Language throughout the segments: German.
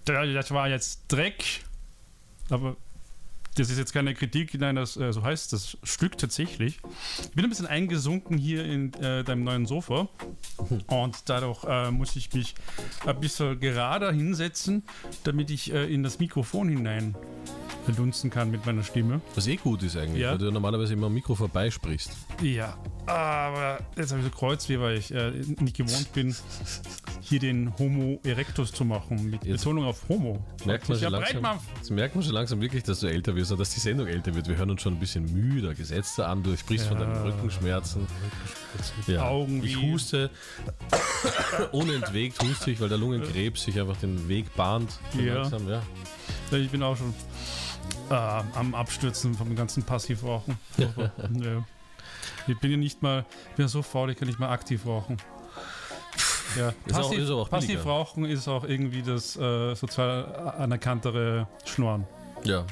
das war jetzt Dreck. Aber das ist jetzt keine Kritik, nein, das so heißt das Stück tatsächlich. Ich bin ein bisschen eingesunken hier in deinem neuen Sofa und dadurch muss ich mich ein bisschen gerader hinsetzen, damit ich in das Mikrofon hinein verdunsten kann mit meiner Stimme. Was gut ist eigentlich, weil du normalerweise immer am Mikro vorbeisprichst. Ja, aber jetzt habe ich so Kreuzweh, weil ich nicht gewohnt bin, hier den Homo erectus zu machen, mit Betonung auf Homo. Merkt man schon langsam wirklich, dass du älter wirst, oder dass die Sendung älter wird. Wir hören uns schon ein bisschen müder, gesetzter an, du sprichst von deinen Rückenschmerzen. Ja. Augen ich huste, unentwegt huste ich, weil der Lungenkrebs sich einfach den Weg bahnt. Langsam, ja. Ich bin auch schon am Abstürzen vom ganzen Passivrauchen. Ja. Ich bin ja nicht mal, ich bin ja so faul, ich kann nicht mal aktiv rauchen. Ja. Passivrauchen ist auch irgendwie das sozial anerkanntere Schnorren. Ja.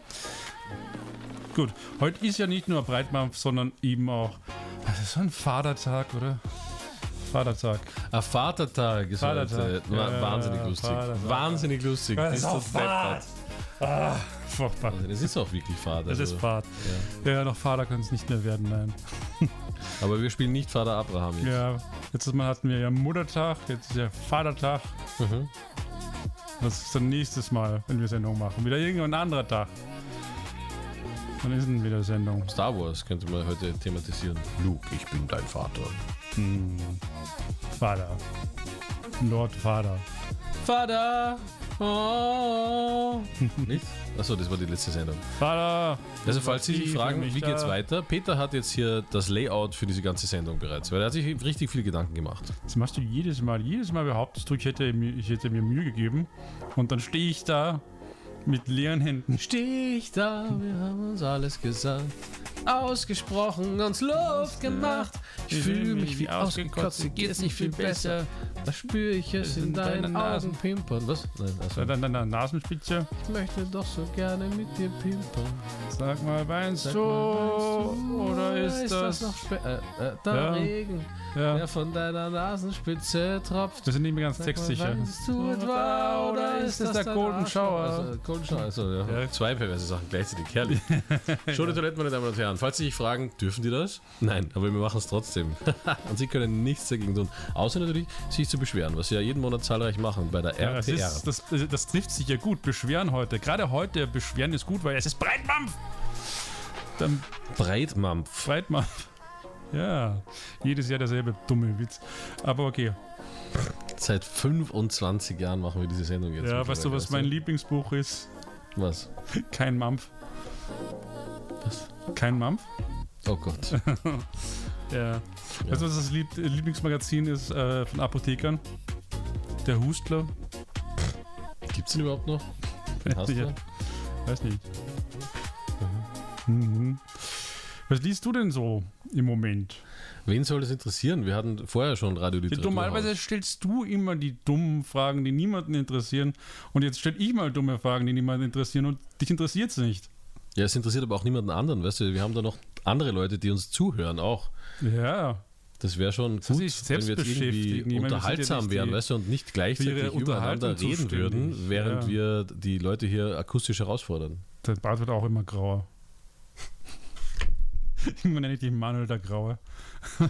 Gut, heute ist ja nicht nur Breitmampf, sondern eben auch, das ist so ein Vatertag, oder? Vatertag. Vatertag ist heute wahnsinnig lustig. Vatertag. Wahnsinnig lustig. Das ist auch Fahrt. Furchtbar. Das ist auch wirklich Fahrt. Das ist Fahrt. Ja, noch Vater kann es nicht mehr werden, nein. Aber wir spielen nicht Vater Abraham jetzt. Ja, letztes Mal hatten wir ja Muttertag, jetzt ist ja Vatertag. Das ist dann nächstes Mal, wenn wir Sendung machen. Wieder irgendein anderer Tag. Dann ist dann wieder Sendung. Star Wars könnte man heute thematisieren. Luke, ich bin dein Vater. Vater. Lord Vater. Vater! Oh. Nicht? Achso, das war die letzte Sendung. Vater! Also falls Sie sich fragen, wie geht's weiter? Peter hat jetzt hier das Layout für diese ganze Sendung bereits, weil er hat sich richtig viele Gedanken gemacht. Das machst du jedes Mal. Jedes Mal behauptest du, ich hätte mir Mühe gegeben und dann stehe ich da mit leeren Händen. Stehe ich da, wir haben uns alles gesagt, ausgesprochen, uns Luft gemacht. Ich fühle mich wie ausgekotzt, dir geht es nicht viel besser. Da spüre ich es in deinen Augen pimpern. Was? Nein, deine Nasenspitze. Ich möchte doch so gerne mit dir pimpern. Sag mal, weinst du? Oder ist das noch der Regen, der von deiner Nasenspitze tropft? Wir sind nicht mehr ganz textsicher. Weinst du etwa, oder ist das der Golden Shower? Also, Golden Shower, also ja. Zwei perverse Sachen gleichzeitig. Herrlich. Schöne Toilette, meine Damen und Herren. Falls Sie sich fragen, dürfen die das? Nein, aber wir machen es trotzdem. Und Sie können nichts dagegen tun, außer natürlich sich zu beschweren, was Sie ja jeden Monat zahlreich machen bei der RTR. Das trifft sich ja gut, Beschweren heute. Gerade heute, Beschweren ist gut, weil es ist Breitmampf. Breitmampf. Ja, jedes Jahr derselbe dumme Witz. Aber okay. Seit 25 Jahren machen wir diese Sendung jetzt. Ja, weißt du, was mein Lieblingsbuch ist? Was? Kein Mampf. Was? Kein Mampf? Oh Gott. Ja. Weißt du, was das Lieblingsmagazin ist von Apothekern? Der Hustler. Gibt's den überhaupt noch? Weiß nicht. Was liest du denn so im Moment? Wen soll das interessieren? Wir hatten vorher schon Radioliteratur. Normalerweise stellst du immer die dummen Fragen, die niemanden interessieren. Und jetzt stelle ich mal dumme Fragen, die niemanden interessieren. Und dich interessiert es nicht. Ja, es interessiert aber auch niemanden anderen. Weißt du, wir haben da noch andere Leute, die uns zuhören auch. Ja. Das wäre schon gut, wenn wir jetzt irgendwie unterhaltsam wären, weißt du, und nicht gleichzeitig übereinander reden würden, während wir die Leute hier akustisch herausfordern. Der Bart wird auch immer grauer. Irgendwann nenne ich dich Manuel der Graue.